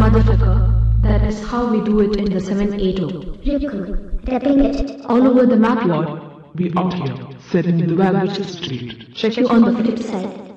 motherfucker. That is how we do it in the 780. Ryuku, rapping it. All over the map, Lord. We out here, setting in the Valverde Street. Check you on the flip Flip side.